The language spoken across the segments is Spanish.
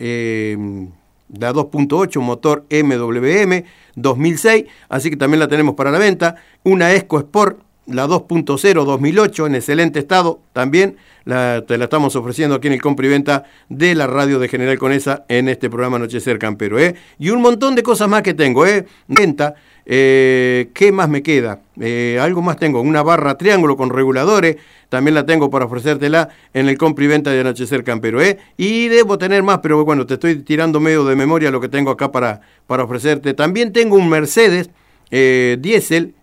la 2.8, motor MWM 2006, así que también la tenemos para la venta. Una EcoSport, la 2.0 2008, en excelente estado, también te la estamos ofreciendo aquí en el compra y venta de la radio de General Conesa en este programa Anochecer Campero, y un montón de cosas más que tengo, venta. ¿Qué más me queda? Algo más tengo, una barra triángulo con reguladores, también la tengo para ofrecértela en el compra y venta de Anochecer Campero, y debo tener más, pero bueno, te estoy tirando medio de memoria lo que tengo acá para ofrecerte. También tengo un Mercedes diésel,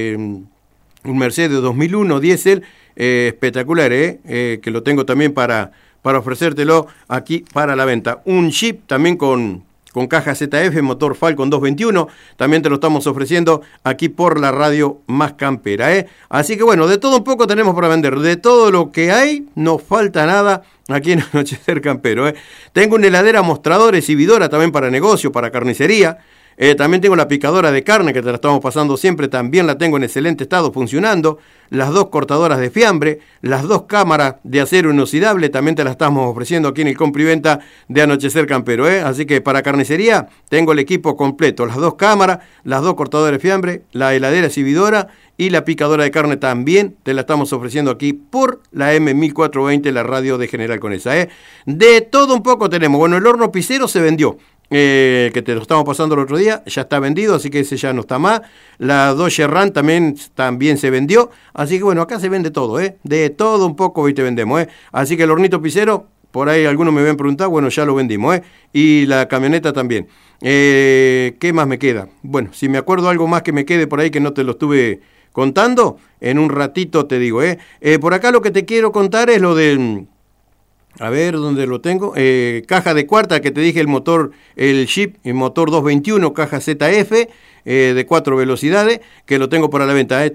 un Mercedes 2001 diésel, espectacular, que lo tengo también para ofrecértelo aquí para la venta. Un Jeep también con caja ZF, motor Falcon 221, también te lo estamos ofreciendo aquí por la radio más campera, Así que bueno, de todo un poco tenemos para vender, de todo lo que hay, no falta nada aquí en Anochecer Campero, Tengo una heladera mostrador exhibidora también para negocio, para carnicería. También tengo la picadora de carne que te la estamos pasando siempre, también la tengo en excelente estado funcionando, las 2 cortadoras de fiambre, las 2 cámaras de acero inoxidable, también te las estamos ofreciendo aquí en el compra y venta de Anochecer Campero, Así que para carnicería tengo el equipo completo, las 2 cámaras, las 2 cortadoras de fiambre, la heladera exhibidora y la picadora de carne también te la estamos ofreciendo aquí por la M1420, la radio de General Conesa, De todo un poco tenemos. Bueno, el horno pizzero se vendió, que te lo estamos pasando el otro día, ya está vendido, así que ese ya no está más. La Dodge Ram también se vendió, así que bueno, acá se vende todo, de todo un poco hoy te vendemos, así que el hornito pizzero, por ahí algunos me habían preguntado, bueno, ya lo vendimos, y la camioneta también. ¿Qué más me queda? Bueno, si me acuerdo algo más que me quede por ahí que no te lo estuve contando, en un ratito te digo, por acá lo que te quiero contar es lo del... A ver, ¿dónde lo tengo? Caja de cuarta, que te dije el motor, el Jeep, el motor 221, caja ZF, de 4 velocidades, que lo tengo para la venta.